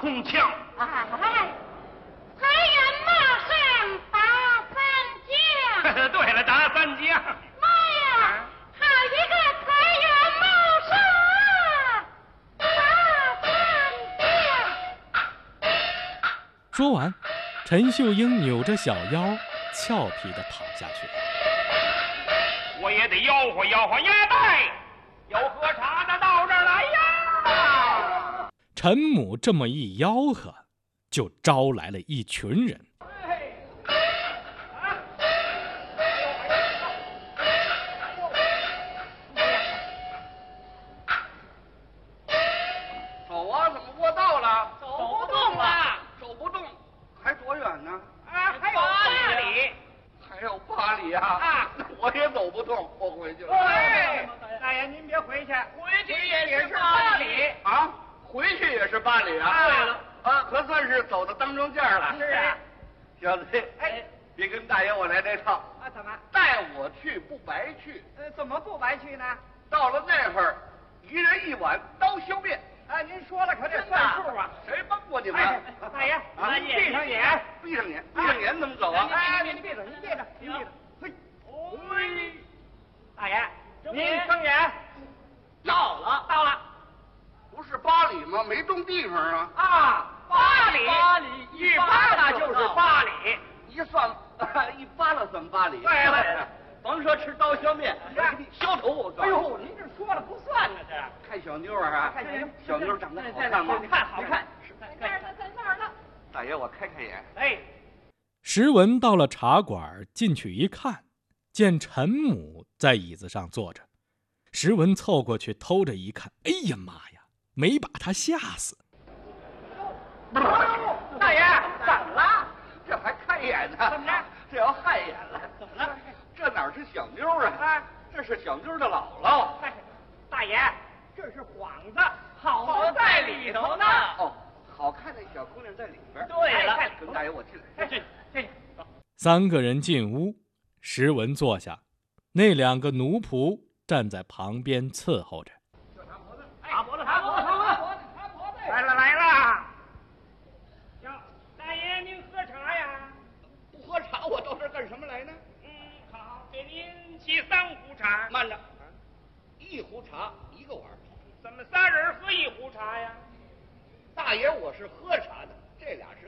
空腔。 哎，财源马上打三将。 对了，打三将。 妈呀，好一个财源茂盛，打三将！ 说完，陈秀英扭着小腰，俏皮地跑下去。 我也得吆喝吆喝，呀拜，有喝茶的到这儿来呀！ 陈母这么一吆喝，就招来了一群人。 走啊，怎么过道了？ 走不动了， 走不动，还多远呢？ 啊，还有8里。 还有8里啊！ 啊， 我也走不动，我回去了。 哎，大爷您别回去，回去也是8里啊，回去也是8里啊！ 对了， 啊，可算是走到当中间了。 是啊， 小子， 哎， 别跟大爷我来这套。 啊，怎么？ 带我去不白去。 怎么不白去呢？ 到了那会儿，一人1碗刀削面。 啊，您说了可得算数啊！ 谁帮过你们？ 大爷，您闭上眼， 闭上眼，闭上眼怎么走啊？ 哎，您闭着，您闭着，您闭着。嘿，喂，大爷，您睁眼。到了。 不是8里吗？没动地方啊。 啊，8里，一扒拉就是8里。 一算，一扒拉算8里。 对了， 甭说吃刀削面，削头我告诉你。 哎呦，您这说了不算呢，这看小妞啊， 看小妞长得好看吗？ 看好看。 在那儿呢。 大爷，我开眼。 哎， 石文到了茶馆，进去一看，见陈母在椅子上坐着。石文凑过去偷着一看，哎呀妈呀，没把他吓死。 大爷，怎么了？ 这还开眼呢？ 怎么着？ 这要害眼了？ 怎么了？ 这哪是小妞啊？这是小妞的姥姥。 大爷，这是幌子，好在里头呢。 哦，好看的小姑娘在里边。 对了， 跟大爷我进来。 进，走。 3个人进屋，石文坐下，那2个奴仆站在旁边伺候着。 擦脖子，来了。大爷，您喝茶呀？ 不喝茶，我到这儿干什么来呢？ 好，给您沏3壶茶。 慢着，1壶茶1个碗。 怎么3人喝1壶茶呀？ 大爷，我是喝茶的，这俩